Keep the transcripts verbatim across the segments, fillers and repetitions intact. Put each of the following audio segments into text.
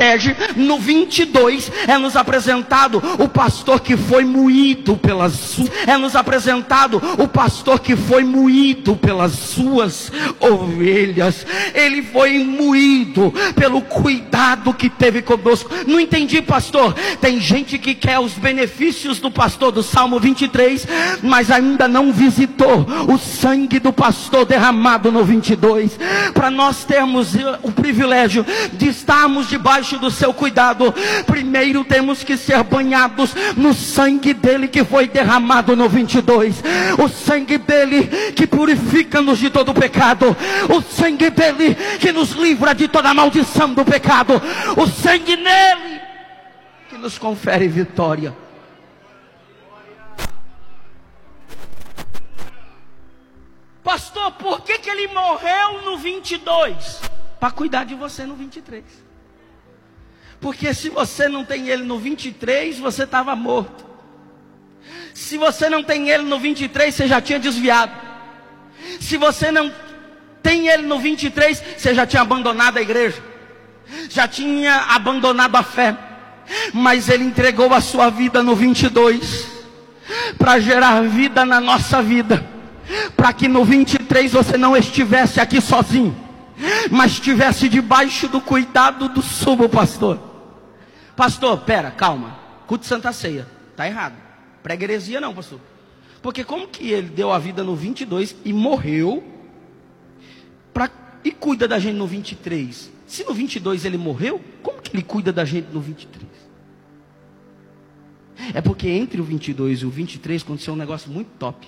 protege, no vinte e dois é nos apresentado o pastor que foi moído pelas suas, é nos apresentado o pastor que foi moído pelas suas ovelhas. Ele foi moído pelo cuidado que teve conosco. Não entendi, pastor. Tem gente que quer os benefícios do pastor do Salmo vinte e três, mas ainda não visitou o sangue do pastor derramado no vinte e dois. Para nós termos o privilégio de estarmos debaixo do seu cuidado, primeiro temos que ser banhados no sangue dele que foi derramado no vinte e dois. O sangue dele que purifica-nos de todo pecado, o sangue dele que nos livra de toda maldição do pecado, o sangue nele que nos confere vitória. Pastor, por que que ele morreu no vinte e dois? Para cuidar de você no vinte e três. Porque se você não tem ele no vinte e três, você estava morto. Se você não tem ele no vinte e três, você já tinha desviado. Se você não tem ele no vinte e três, você já tinha abandonado a igreja, já tinha abandonado a fé. Mas ele entregou a sua vida no vinte e dois para gerar vida na nossa vida, para que no vinte e três você não estivesse aqui sozinho, mas estivesse debaixo do cuidado do sumo pastor. Pastor, pera, calma, culto de Santa Ceia, está errado. Prega heresia não, pastor. Porque como que ele deu a vida no vinte e dois e morreu pra, e cuida da gente no vinte e três? Se no vinte e dois ele morreu, como que ele cuida da gente no vinte e três? É porque entre o vinte e dois e o vinte e três aconteceu um negócio muito top.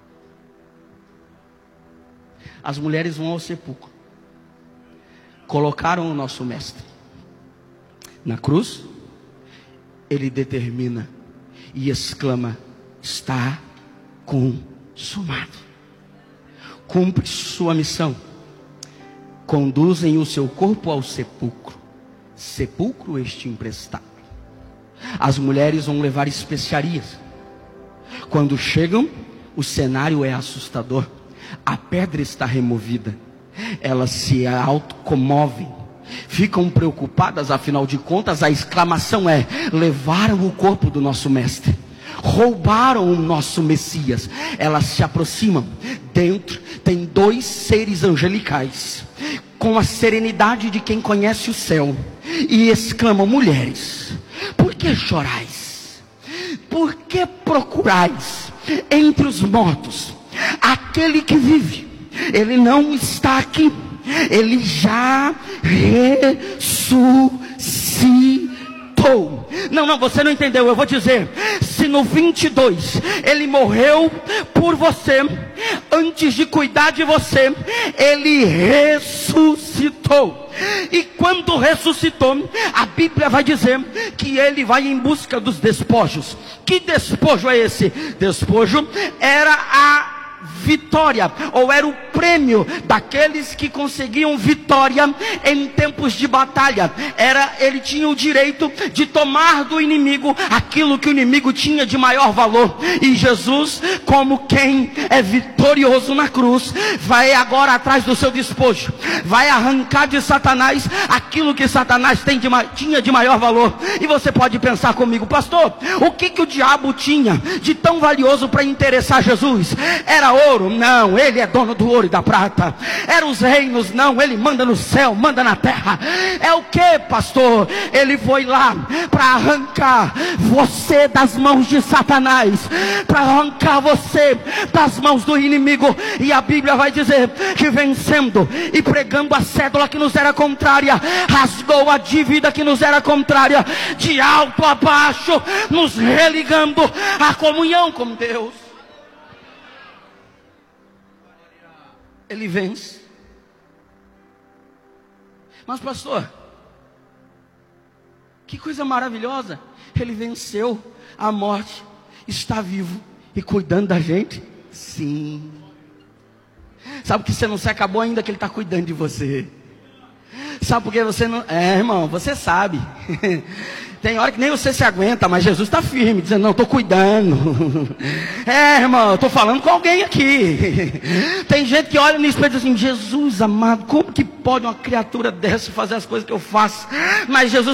As mulheres vão ao sepulcro, colocaram o nosso mestre na cruz. Ele determina e exclama: está consumado. Cumpre sua missão. Conduzem o seu corpo ao sepulcro, sepulcro este emprestado. As mulheres vão levar especiarias. Quando chegam, o cenário é assustador. A pedra está removida. Elas se autocomovem, ficam preocupadas, afinal de contas a exclamação é: levaram o corpo do nosso mestre, roubaram o nosso Messias. Elas se aproximam. Dentro tem dois seres angelicais, com a serenidade de quem conhece o céu, e exclamam: mulheres, por que chorais? Por que procurais entre os mortos aquele que vive? Ele não está aqui, ele já ressuscitou. Não, não, você não entendeu, eu vou dizer. Se no vinte e dois ele morreu por você, antes de cuidar de você, ele ressuscitou. E quando ressuscitou, a Bíblia vai dizer que ele vai em busca dos despojos. Que despojo é esse? Despojo era a vitória, ou era o prêmio daqueles que conseguiam vitória em tempos de batalha. Era, ele tinha o direito de tomar do inimigo aquilo que o inimigo tinha de maior valor. E Jesus, como quem é vitorioso na cruz, vai agora atrás do seu despojo, vai arrancar de Satanás aquilo que Satanás tem de, tinha de maior valor. E você pode pensar comigo: pastor, o que que o diabo tinha de tão valioso para interessar Jesus? Era ouro? Não, ele é dono do ouro e da prata. Era os reinos? Não, ele manda no céu, manda na terra. É o que, pastor? Ele foi lá para arrancar você das mãos de Satanás, para arrancar você das mãos do inimigo. E a Bíblia vai dizer que vencendo e pregando a cédula que nos era contrária, rasgou a dívida que nos era contrária, de alto a baixo, nos religando à comunhão com Deus. Ele vence. Mas pastor, que coisa maravilhosa, ele venceu a morte, está vivo e cuidando da gente. Sim. Sabe que você não se acabou ainda, que ele está cuidando de você. Sabe por que você não... É, irmão, você sabe. Tem hora que nem você se aguenta, mas Jesus está firme, dizendo: não, estou cuidando. É, irmão, estou falando com alguém aqui. Tem gente que olha no espelho e diz assim: Jesus amado, como que pode uma criatura dessa fazer as coisas que eu faço? Mas Jesus